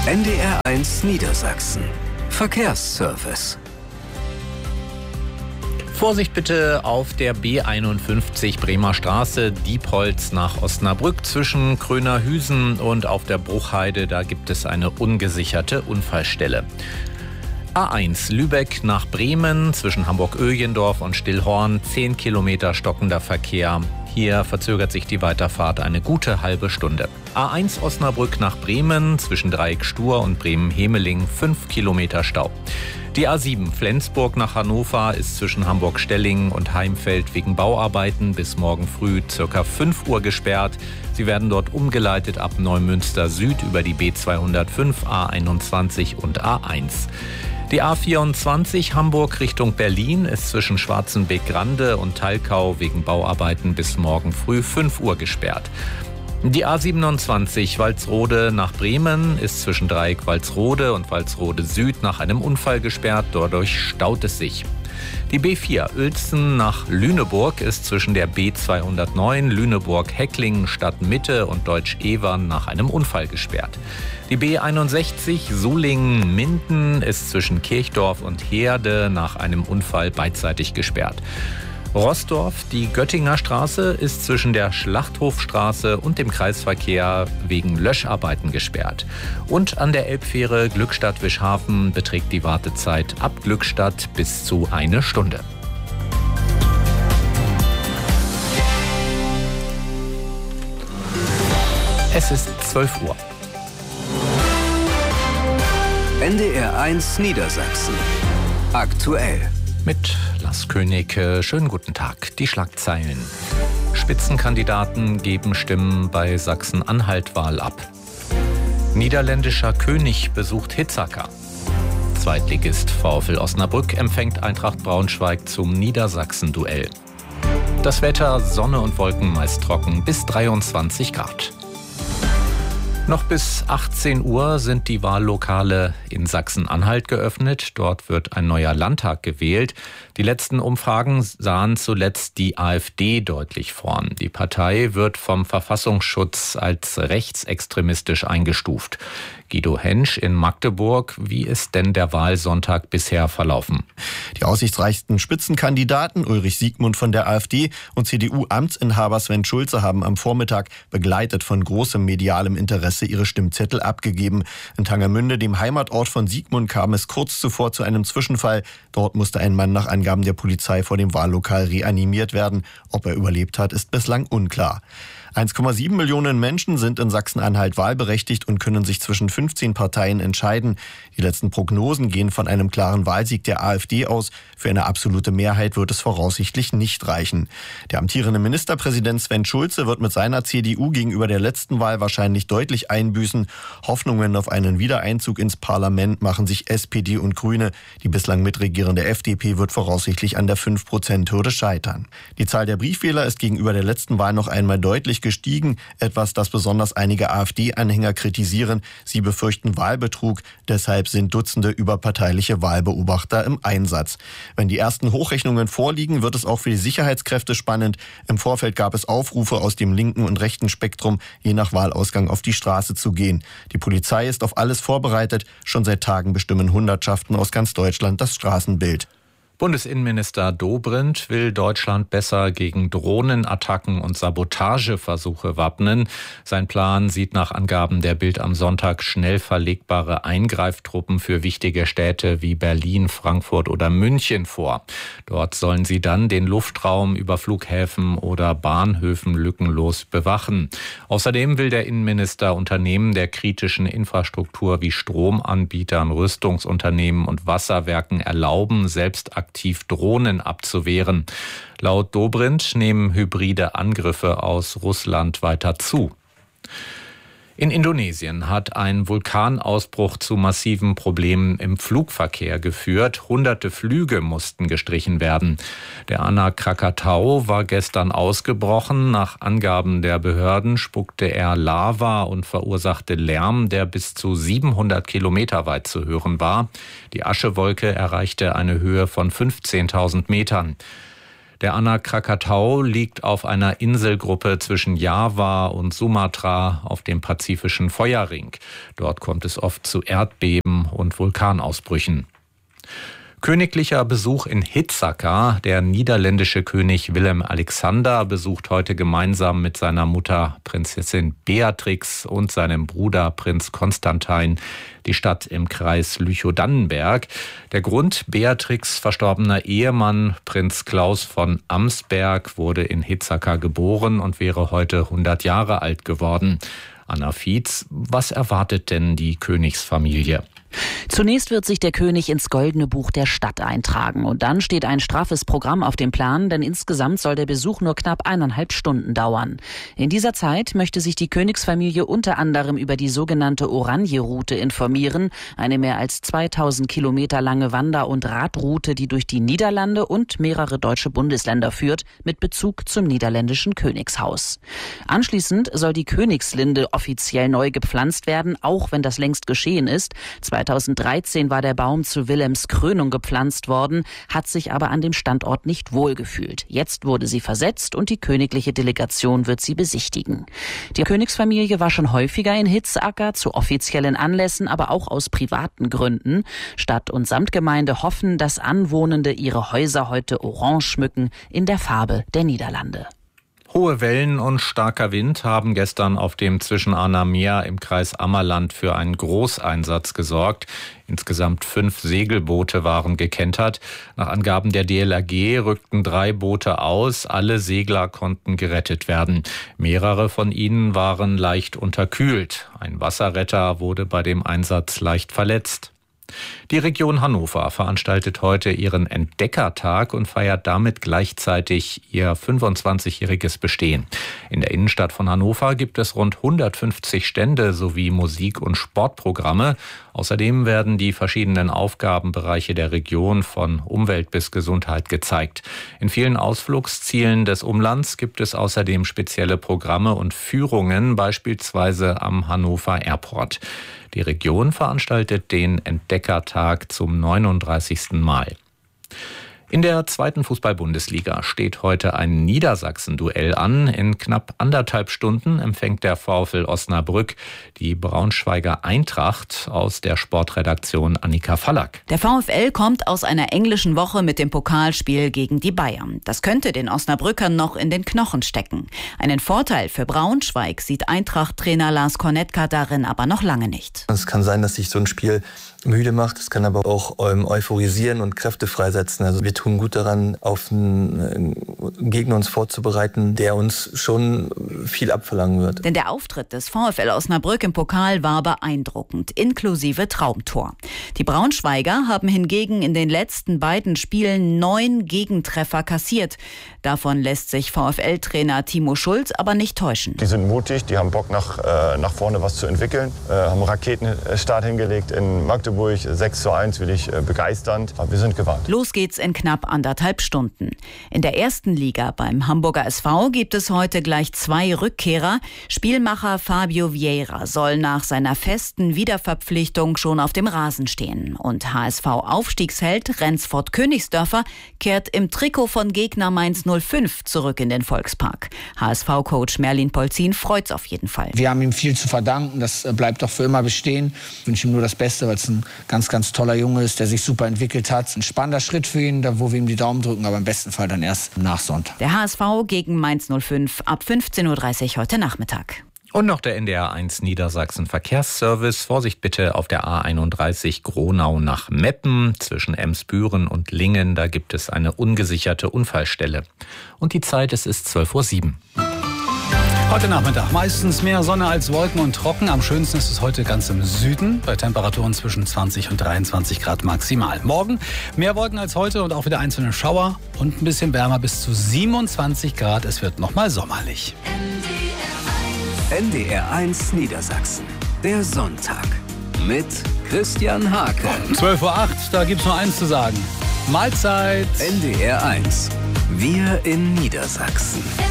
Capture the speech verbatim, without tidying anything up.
N D R eins Niedersachsen. Verkehrsservice. Vorsicht bitte auf der B einundfünfzig Bremer Straße, Diepholz nach Osnabrück zwischen Krönerhüsen und auf der Bruchheide. Da gibt es eine ungesicherte Unfallstelle. A eins Lübeck nach Bremen zwischen Hamburg-Öjendorf und Stillhorn. zehn Kilometer stockender Verkehr. Hier verzögert sich die Weiterfahrt eine gute halbe Stunde. A eins Osnabrück nach Bremen zwischen Dreieck-Stur und Bremen-Hemeling. fünf Kilometer Stau. Die A sieben Flensburg nach Hannover ist zwischen Hamburg-Stellingen und Heimfeld wegen Bauarbeiten bis morgen früh ca. fünf Uhr gesperrt. Sie werden dort umgeleitet ab Neumünster Süd über die B zweihundertfünf, A einundzwanzig und A eins. Die A vierundzwanzig Hamburg Richtung Berlin ist zwischen Schwarzenbeck-Grande und Talkau wegen Bauarbeiten bis morgen früh fünf Uhr gesperrt. Die A siebenundzwanzig Walsrode nach Bremen ist zwischen Dreieck Walsrode und Walsrode Süd nach einem Unfall gesperrt. Dadurch staut es sich. Die B vier Uelzen nach Lüneburg ist zwischen der B zweihundertneun Lüneburg-Hecklingen Stadtmitte und Deutsch-Evern nach einem Unfall gesperrt. Die B einundsechzig Sulingen-Minden ist zwischen Kirchdorf und Heerde nach einem Unfall beidseitig gesperrt. Roßdorf, die Göttinger Straße, ist zwischen der Schlachthofstraße und dem Kreisverkehr wegen Löscharbeiten gesperrt. Und an der Elbfähre Glückstadt-Wischhafen beträgt die Wartezeit ab Glückstadt bis zu eine Stunde. Es ist zwölf Uhr. N D R eins Niedersachsen. Aktuell. Mit Lars König, schönen guten Tag. Die Schlagzeilen. Spitzenkandidaten geben Stimmen bei Sachsen-Anhalt-Wahl ab. Niederländischer König besucht Hitzacker. Zweitligist VfL Osnabrück empfängt Eintracht Braunschweig zum Niedersachsen-Duell. Das Wetter, Sonne und Wolken meist trocken bis dreiundzwanzig Grad. Noch bis achtzehn Uhr sind die Wahllokale in Sachsen-Anhalt geöffnet. Dort wird ein neuer Landtag gewählt. Die letzten Umfragen sahen zuletzt die AfD deutlich vorn. Die Partei wird vom Verfassungsschutz als rechtsextremistisch eingestuft. Guido Hensch in Magdeburg. Wie ist denn der Wahlsonntag bisher verlaufen? Die aussichtsreichsten Spitzenkandidaten Ulrich Siegmund von der AfD und C D U-Amtsinhaber Sven Schulze haben am Vormittag begleitet von großem medialem Interesse ihre Stimmzettel abgegeben. In Tangermünde, dem Heimatort von Siegmund, kam es kurz zuvor zu einem Zwischenfall. Dort musste ein Mann nach Angaben der Polizei vor dem Wahllokal reanimiert werden. Ob er überlebt hat, ist bislang unklar. eins Komma sieben Millionen Menschen sind in Sachsen-Anhalt wahlberechtigt und können sich zwischen fünfzehn Parteien entscheiden. Die letzten Prognosen gehen von einem klaren Wahlsieg der AfD aus. Für eine absolute Mehrheit wird es voraussichtlich nicht reichen. Der amtierende Ministerpräsident Sven Schulze wird mit seiner C D U gegenüber der letzten Wahl wahrscheinlich deutlich einbüßen. Hoffnungen auf einen Wiedereinzug ins Parlament machen sich S P D und Grüne. Die bislang mitregierende F D P wird voraussichtlich an der fünf Prozent Hürde scheitern. Die Zahl der Briefwähler ist gegenüber der letzten Wahl noch einmal deutlich gestiegen, etwas, das besonders einige AfD-Anhänger kritisieren. Sie befürchten Wahlbetrug, deshalb sind Dutzende überparteiliche Wahlbeobachter im Einsatz. Wenn die ersten Hochrechnungen vorliegen, wird es auch für die Sicherheitskräfte spannend. Im Vorfeld gab es Aufrufe aus dem linken und rechten Spektrum, je nach Wahlausgang auf die Straße zu gehen. Die Polizei ist auf alles vorbereitet. Schon seit Tagen bestimmen Hundertschaften aus ganz Deutschland das Straßenbild. Bundesinnenminister Dobrindt will Deutschland besser gegen Drohnenattacken und Sabotageversuche wappnen. Sein Plan sieht nach Angaben der Bild am Sonntag schnell verlegbare Eingreiftruppen für wichtige Städte wie Berlin, Frankfurt oder München vor. Dort sollen sie dann den Luftraum über Flughäfen oder Bahnhöfen lückenlos bewachen. Außerdem will der Innenminister Unternehmen der kritischen Infrastruktur wie Stromanbietern, Rüstungsunternehmen und Wasserwerken erlauben, selbst aktiv Drohnen abzuwehren. Laut Dobrindt nehmen hybride Angriffe aus Russland weiter zu. In Indonesien hat ein Vulkanausbruch zu massiven Problemen im Flugverkehr geführt. Hunderte Flüge mussten gestrichen werden. Der Anak Krakatau war gestern ausgebrochen. Nach Angaben der Behörden spuckte er Lava und verursachte Lärm, der bis zu siebenhundert Kilometer weit zu hören war. Die Aschewolke erreichte eine Höhe von fünfzehntausend Metern. Der Anna Krakatau liegt auf einer Inselgruppe zwischen Java und Sumatra auf dem pazifischen Feuerring. Dort kommt es oft zu Erdbeben und Vulkanausbrüchen. Königlicher Besuch in Hitsaka. Der niederländische König Willem-Alexander besucht heute gemeinsam mit seiner Mutter Prinzessin Beatrix und seinem Bruder Prinz Konstantin die Stadt im Kreis Lüchow-Dannenberg. Der Grund: Beatrix' verstorbener Ehemann Prinz Klaus von Amsberg wurde in Hitsaka geboren und wäre heute hundert Jahre alt geworden. Anna Fietz, was erwartet denn die Königsfamilie? Zunächst wird sich der König ins Goldene Buch der Stadt eintragen. Und dann steht ein straffes Programm auf dem Plan, denn insgesamt soll der Besuch nur knapp eineinhalb Stunden dauern. In dieser Zeit möchte sich die Königsfamilie unter anderem über die sogenannte Oranje-Route informieren, eine mehr als zweitausend Kilometer lange Wander- und Radroute, die durch die Niederlande und mehrere deutsche Bundesländer führt, mit Bezug zum niederländischen Königshaus. Anschließend soll die Königslinde offiziell neu gepflanzt werden, auch wenn das längst geschehen ist. zweitausenddreizehn war der Baum zu Willems Krönung gepflanzt worden, hat sich aber an dem Standort nicht wohlgefühlt. Jetzt wurde sie versetzt und die königliche Delegation wird sie besichtigen. Die Königsfamilie war schon häufiger in Hitsaka, zu offiziellen Anlässen, aber auch aus privaten Gründen. Stadt und Samtgemeinde hoffen, dass Anwohnende ihre Häuser heute orange schmücken in der Farbe der Niederlande. Hohe Wellen und starker Wind haben gestern auf dem Zwischenahner Meer im Kreis Ammerland für einen Großeinsatz gesorgt. Insgesamt fünf Segelboote waren gekentert. Nach Angaben der D L R G rückten drei Boote aus. Alle Segler konnten gerettet werden. Mehrere von ihnen waren leicht unterkühlt. Ein Wasserretter wurde bei dem Einsatz leicht verletzt. Die Region Hannover veranstaltet heute ihren Entdeckertag und feiert damit gleichzeitig ihr fünfundzwanzigjähriges Bestehen. In der Innenstadt von Hannover gibt es rund hundertfünfzig Stände sowie Musik- und Sportprogramme. Außerdem werden die verschiedenen Aufgabenbereiche der Region von Umwelt bis Gesundheit gezeigt. In vielen Ausflugszielen des Umlands gibt es außerdem spezielle Programme und Führungen, beispielsweise am Hannover Airport. Die Region veranstaltet den Entdeckertag zum neununddreißigsten Mal. In der zweiten Fußball-Bundesliga steht heute ein Niedersachsen-Duell an. In knapp anderthalb Stunden empfängt der VfL Osnabrück die Braunschweiger Eintracht. Aus der Sportredaktion Annika Fallack. Der VfL kommt aus einer englischen Woche mit dem Pokalspiel gegen die Bayern. Das könnte den Osnabrückern noch in den Knochen stecken. Einen Vorteil für Braunschweig sieht Eintracht-Trainer Lars Kornetka darin aber noch lange nicht. Es kann sein, dass sich so ein Spiel müde macht. Es kann aber auch ähm, euphorisieren und Kräfte freisetzen. Also wir tun gut daran, auf einen Gegner uns vorzubereiten, der uns schon viel abverlangen wird. Denn der Auftritt des VfL Osnabrück im Pokal war beeindruckend, inklusive Traumtor. Die Braunschweiger haben hingegen in den letzten beiden Spielen neun Gegentreffer kassiert. Davon lässt sich VfL-Trainer Timo Schulz aber nicht täuschen. Die sind mutig, die haben Bock nach, äh, nach vorne was zu entwickeln, äh, haben einen Raketenstart hingelegt in Magdeburg. sechs zu eins, wirklich äh, begeisternd. Aber wir sind gewarnt. Los geht's in knapp anderthalb Stunden. In der ersten Liga beim Hamburger S V gibt es heute gleich zwei Rückkehrer. Spielmacher Fabio Vieira soll nach seiner festen Wiederverpflichtung schon auf dem Rasen stehen. Und H S V-Aufstiegsheld Rensford Königsdörfer kehrt im Trikot von Gegner Mainz null fünf zurück in den Volkspark. H S V-Coach Merlin Polzin freut's auf jeden Fall. Wir haben ihm viel zu verdanken, das bleibt auch für immer bestehen. Ich wünsche ihm nur das Beste, weil es ein ganz, ganz toller Junge ist, der sich super entwickelt hat. Ein spannender Schritt für ihn, da wo wir ihm die Daumen drücken, aber im besten Fall dann erst nach Sonntag. Der H S V gegen Mainz null fünf ab fünfzehn Uhr dreißig heute Nachmittag. Und noch der N D R eins Niedersachsen Verkehrsservice. Vorsicht bitte auf der A einunddreißig Gronau nach Meppen. Zwischen Emsbüren und Lingen, da gibt es eine ungesicherte Unfallstelle. Und die Zeit, es ist zwölf Uhr sieben. Heute Nachmittag meistens mehr Sonne als Wolken und trocken. Am schönsten ist es heute ganz im Süden, bei Temperaturen zwischen zwanzig und dreiundzwanzig Grad maximal. Morgen mehr Wolken als heute und auch wieder einzelne Schauer und ein bisschen wärmer bis zu siebenundzwanzig Grad. Es wird nochmal sommerlich. N D R eins Niedersachsen, der Sonntag mit Christian Hake. zwölf Uhr acht, da gibt's nur eins zu sagen. Mahlzeit. N D R eins, wir in Niedersachsen.